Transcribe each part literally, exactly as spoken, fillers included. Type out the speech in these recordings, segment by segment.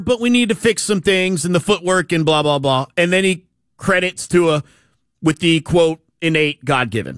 but we need to fix some things and the footwork and blah, blah, blah. And then he credits Tua with the, quote, innate God-given.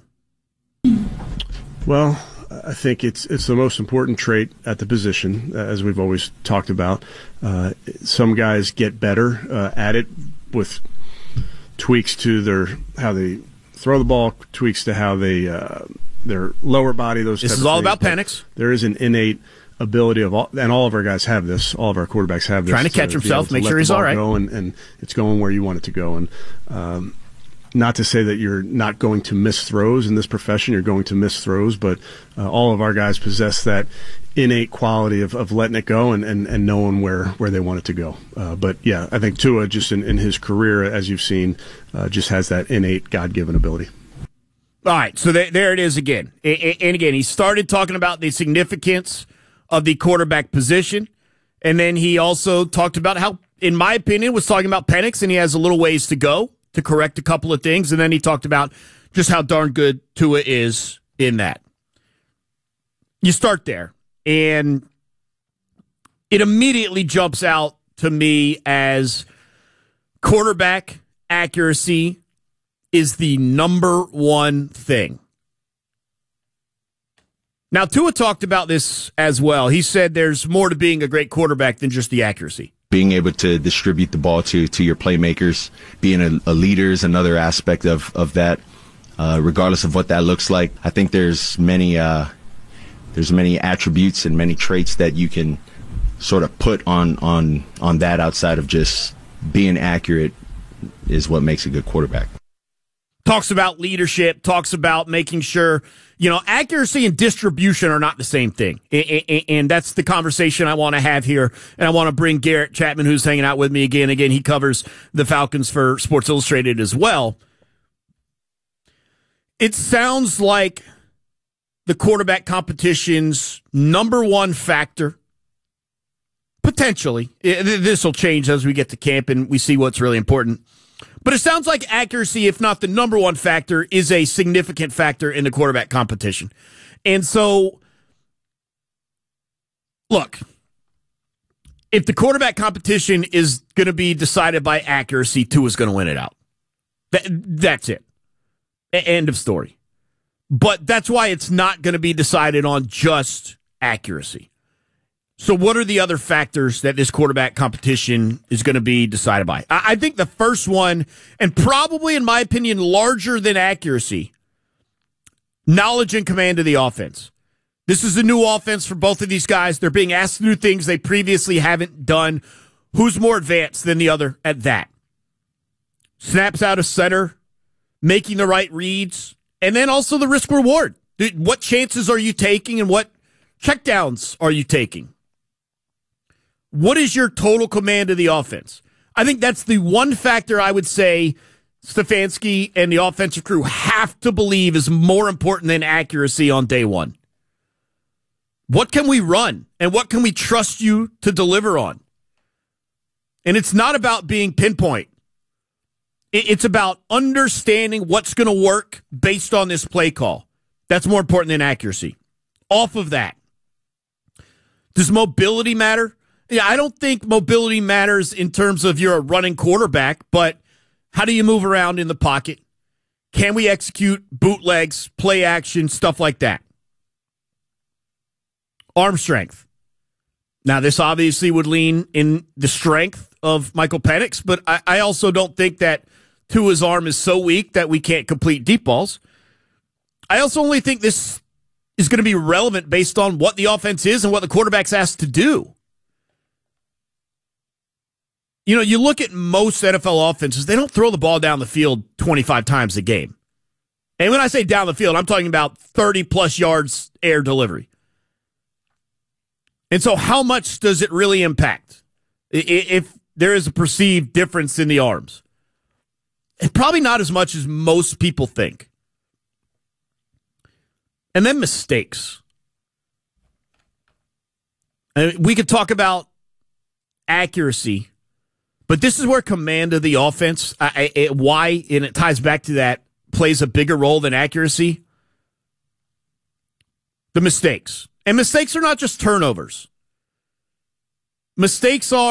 Well, I think it's it's the most important trait at the position, uh, as we've always talked about. Uh, some guys get better uh, at it with tweaks to their how they throw the ball, tweaks to how they uh, their lower body. Those this type is of all things. about Penix. There is an innate ability of all, and all of our guys have this. All of our quarterbacks have this. Trying to catch to himself, to make let sure the he's ball all right. Go and, and it's going where you want it to go. And um, not to say that you're not going to miss throws in this profession. You're going to miss throws, but uh, all of our guys possess that innate quality of, of letting it go and, and, and knowing where, where they want it to go. Uh, but, yeah, I think Tua, just in, in his career, as you've seen, uh, just has that innate God-given ability. All right, so there, there it is again. And again, he started talking about the significance of the quarterback position, and then he also talked about how, in my opinion, was talking about Penix, and he has a little ways to go to correct a couple of things, and then he talked about just how darn good Tua is in that. You start there, and it immediately jumps out to me as quarterback accuracy is the number one thing. Now, Tua talked about this as well. He said there's more to being a great quarterback than just the accuracy. Being able to distribute the ball to, to your playmakers, being a, a leader is another aspect of, of that, uh, regardless of what that looks like. I think there's many uh, there's many attributes and many traits that you can sort of put on, on, on that outside of just being accurate is what makes a good quarterback. Talks about leadership, talks about making sure, you know, accuracy and distribution are not the same thing. And that's the conversation I want to have here. And I want to bring Garrett Chapman, who's hanging out with me again. Again, he covers the Falcons for Sports Illustrated as well. It sounds like the quarterback competition's number one factor, potentially, this will change as we get to camp and we see what's really important. But it sounds like accuracy, if not the number one factor, is a significant factor in the quarterback competition. And so, look, if the quarterback competition is going to be decided by accuracy, Tua's going to win it out. That, that's it. A- end of story. But that's why it's not going to be decided on just accuracy. So what are the other factors that this quarterback competition is going to be decided by? I think the first one, and probably in my opinion larger than accuracy, knowledge and command of the offense. This is a new offense for both of these guys. They're being asked to do things they previously haven't done. Who's more advanced than the other at that? Snaps out of center, making the right reads, and then also the risk reward. What chances are you taking and what checkdowns are you taking? What is your total command of the offense? I think that's the one factor I would say Stefanski and the offensive crew have to believe is more important than accuracy on day one. What can we run, and what can we trust you to deliver on? And it's not about being pinpoint. It's about understanding what's going to work based on this play call. That's more important than accuracy. Off of that, does mobility matter? Yeah, I don't think mobility matters in terms of you're a running quarterback, but how do you move around in the pocket? Can we execute bootlegs, play action, stuff like that? Arm strength. Now, this obviously would lean in the strength of Michael Penix, but I, I also don't think that Tua's arm is so weak that we can't complete deep balls. I also only think this is going to be relevant based on what the offense is and what the quarterback's asked to do. You know, you look at most N F L offenses, they don't throw the ball down the field twenty-five times a game. And when I say down the field, I'm talking about thirty-plus yards air delivery. And so how much does it really impact if there is a perceived difference in the arms? And probably not as much as most people think. And then mistakes. And we could talk about accuracy, but this is where command of the offense, I, I, why, and it ties back to that, plays a bigger role than accuracy. The mistakes. And mistakes are not just turnovers. Mistakes are